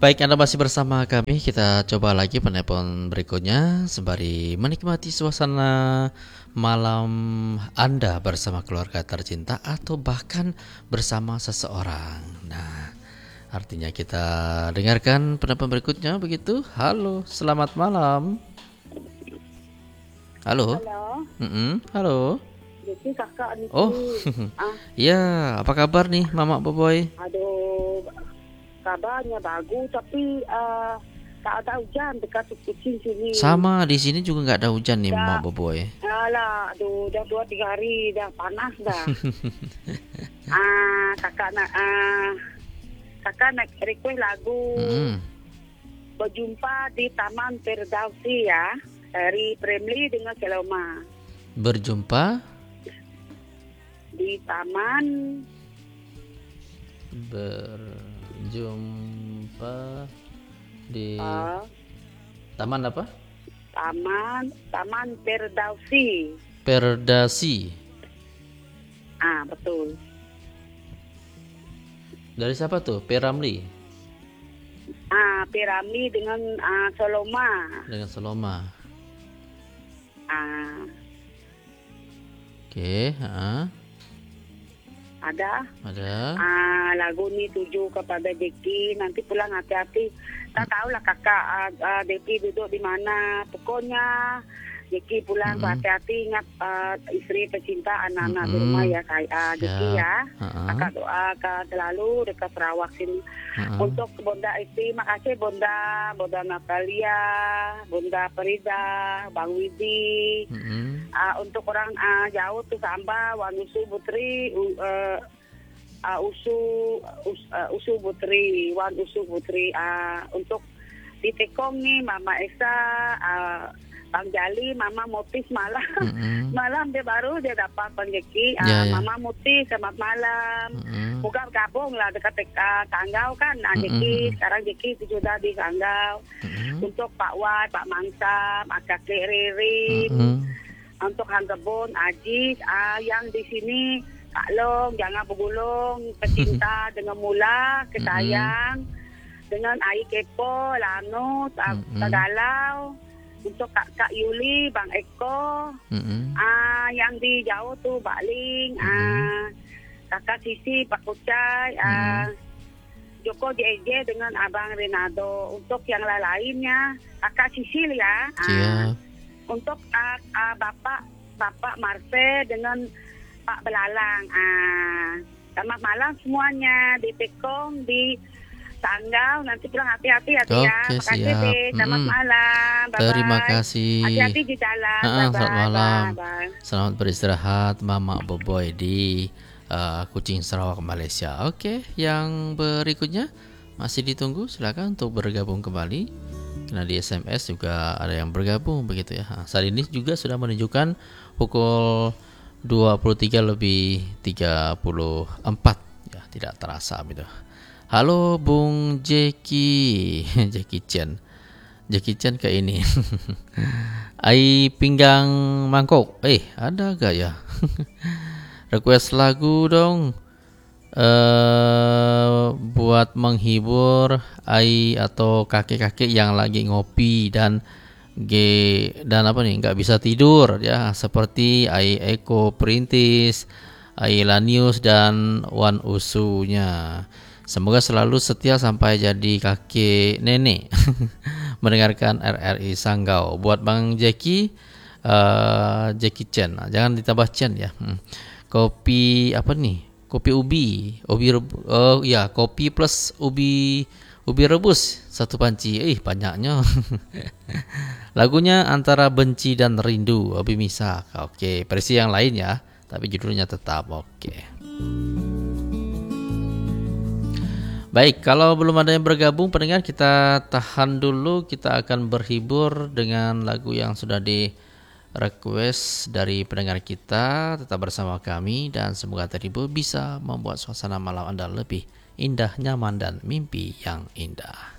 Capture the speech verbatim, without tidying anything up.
Baik, Anda masih bersama kami. Kita coba lagi penelpon berikutnya sembari menikmati suasana malam Anda bersama keluarga tercinta atau bahkan bersama seseorang. Nah, artinya kita dengarkan penelpon berikutnya begitu. Halo, selamat malam. Halo. Halo. Mm-mm, halo. Jadi kakak nih. Oh, ah, ya, apa kabar nih, Mama Boboy? aduh, kabarnya bagus tapi uh, tak ada hujan dekat Kucing sini. Sama di sini juga nggak ada hujan nih, Ya. Mama Boboy. Alah, aduh, dah dua tiga hari dah panas dah. ah, kakak nak, ah, kakak nak request lagu Mm-mm. Berjumpa di Taman Firdausi ya, dari Premli dengan Seloma. Berjumpa Di Taman berjumpa di uh, taman apa? Taman Taman Firdausi. Perdasi. Ah, betul. Dari siapa tuh? Peramli Ah, Pirami dengan ah, Soloma. dengan Seloma. Ah, Oke, ha, ada. ada. Ah, lagu ni tuju kepada Deki. Nanti pulang hati-hati. Tak tahulah kakak ah, ah, Deki duduk di mana. Pokoknya Deki pulang Mm-mm. hati-hati. Ingat ah, isteri pecinta anak-anak di Mm-mm. rumah ya, kay, ah, Deki Siap. ya. Ha-ha. Kakak doa ke- selalu dekat Sarawak sini. Ha-ha. Untuk Bonda istri, makasih Bonda, Bonda Natalia, Bonda Perida, Bang Widi. Mm-mm. Uh, untuk orang uh, jauh tuh Samba, Wan Usu Putri, uh, uh, Usu us, uh, Usu Putri, Wan Usu Putri. Uh, untuk di Tekong nih Mama Esa, uh, Bang Jali, Mama Mutis malam. Mm-mm. Malam dia baru dia dapat rezeki. Uh, Ya, ya. Mama Mutis selamat malam. Mm-mm. Bukan gabung lah dekat uh, Kanggau kan, nah, Mm-mm. Jeki sekarang Jeki itu sudah di Kanggau. Mm-mm. Untuk Pak Wat, Pak Mangsam, Akak Ririn. Mm-mm. Untuk Hang Kebun, Ajis, ah, yang di sini Kak Long, jangan bergulung, pecinta dengan mula, kesayang, dengan Ai Kepo, Lanut, ah, Mm-mm. Tagalau, untuk Kak, Kak Yuli, Bang Eko, Mm-mm. ah, yang di jauh tuh Mbak Ling, ah, Kakak Sisi, Pak Kucai, ah, Joko J J dengan Abang Renado. Untuk yang lainnya, Kakak Sisil ya. ah, Siap. Untuk uh, uh, Bapak Bapak Marse dengan Pak Belalang. Ah, selamat malam semuanya di Tekong, di Sanggau. Nanti pulang hati-hati ya, Tia. Oke, Makasih, siap. Dek. Selamat Mm-mm. malam. Bye-bye. Terima kasih. Hati-hati di jalan. Ah, Bye-bye. selamat malam. Bye-bye. Selamat beristirahat Mama Boboy di uh, Kuching, Sarawak, Malaysia. Oke, yang berikutnya masih ditunggu. Silakan untuk bergabung kembali. Karena di S M S juga ada yang bergabung begitu ya. Nah, saat ini juga sudah menunjukkan pukul dua puluh tiga lebih tiga puluh empat ya, tidak terasa gitu. Halo Bung Jeki, Jeki Chan. Jeki Chan ke ini. Ai pinggang mangkok. Eh, ada gak ya? Request lagu dong. Eh, buat menghibur Ai atau kakek-kakek yang lagi ngopi dan G dan apa nih nggak bisa tidur ya, seperti Ai Eko Perintis, Ai Lanius dan Wan Usunya. Semoga selalu setia sampai jadi kakek nenek mendengarkan R R I Sanggau. Buat Bang Jeki, uh, Jeki Chen, jangan ditambah Chen ya. Hmm. Kopi apa nih? Kopi ubi, ubi rebus, oh ya, kopi plus ubi ubi rebus satu panci. Eh, banyaknya. Lagunya antara benci dan rindu, Obi Misak. Oke, versi yang lain ya, tapi judulnya tetap oke. Baik, kalau belum ada yang bergabung pendengar, kita tahan dulu. Kita akan berhibur dengan lagu yang sudah di request dari pendengar kita. Tetap bersama kami dan semoga terhibur bisa membuat suasana malam Anda lebih indah, nyaman dan mimpi yang indah.